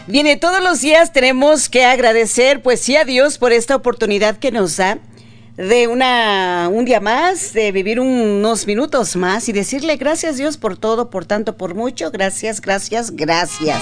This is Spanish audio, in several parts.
Viene, todos los días tenemos que agradecer, pues sí, a Dios por esta oportunidad que nos da de un día más, de vivir unos minutos más y decirle gracias Dios por todo, por tanto, por mucho. Gracias, gracias, gracias.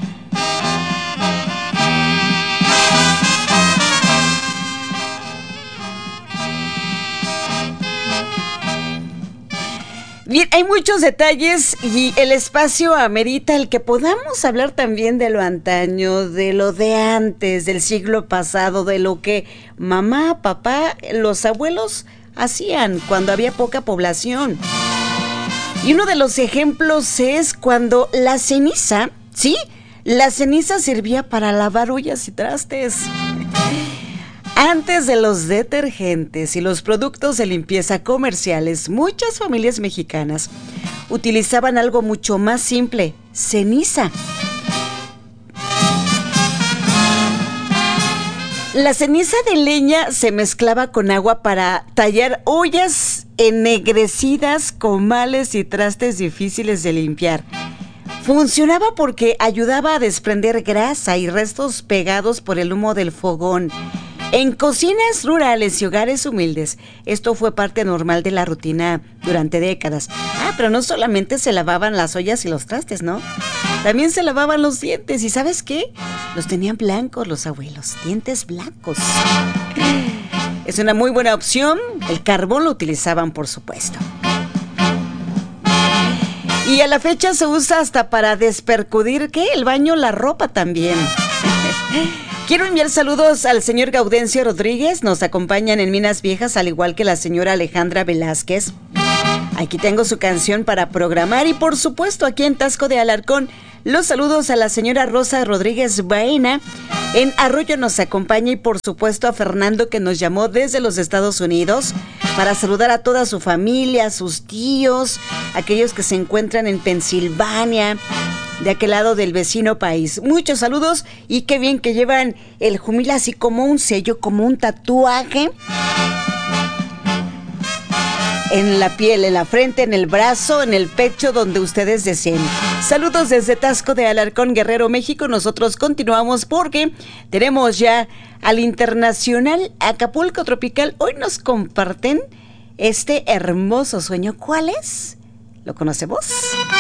Bien, hay muchos detalles y el espacio amerita el que podamos hablar también de lo antaño, de lo de antes, del siglo pasado, de lo que mamá, papá, los abuelos hacían cuando había poca población. Y uno de los ejemplos es cuando la ceniza, ¿sí? La ceniza servía para lavar ollas y trastes. Antes de los detergentes y los productos de limpieza comerciales, muchas familias mexicanas utilizaban algo mucho más simple: ceniza. La ceniza de leña se mezclaba con agua para tallar ollas ennegrecidas, comales y trastes difíciles de limpiar. Funcionaba porque ayudaba a desprender grasa y restos pegados por el humo del fogón. En cocinas rurales y hogares humildes, esto fue parte normal de la rutina durante décadas. Pero no solamente se lavaban las ollas y los trastes, ¿no? También se lavaban los dientes. ¿Y sabes qué? Los tenían blancos los abuelos, dientes blancos. Es una muy buena opción. El carbón lo utilizaban, por supuesto. Y a la fecha se usa hasta para despercudir, ¿qué? El baño, la ropa también. Quiero enviar saludos al señor Gaudencio Rodríguez. Nos acompañan en Minas Viejas, al igual que la señora Alejandra Velázquez. Aquí tengo su canción para programar. Y por supuesto, aquí en Taxco de Alarcón, los saludos a la señora Rosa Rodríguez Baena. En Arroyo nos acompaña, y por supuesto a Fernando, que nos llamó desde los Estados Unidos para saludar a toda su familia, a sus tíos, aquellos que se encuentran en Pensilvania, de aquel lado del vecino país. Muchos saludos, y qué bien que llevan el Jumil así como un sello, como un tatuaje en la piel, en la frente, en el brazo, en el pecho, donde ustedes deseen. Saludos desde Taxco de Alarcón, Guerrero, México. Nosotros continuamos porque tenemos ya al internacional Acapulco Tropical. Hoy nos comparten este hermoso sueño. ¿Cuál es? ¿Lo conocemos?